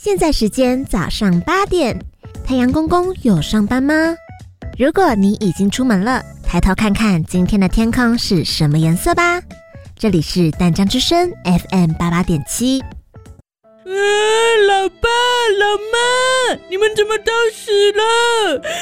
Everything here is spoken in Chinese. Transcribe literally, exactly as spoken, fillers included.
现在时间早上八点，太阳公公有上班吗？如果你已经出门了，抬头看看今天的天空是什么颜色吧。这里是淡江之声 F M 八八点七。 啊，老爸老妈，你们怎么都死了？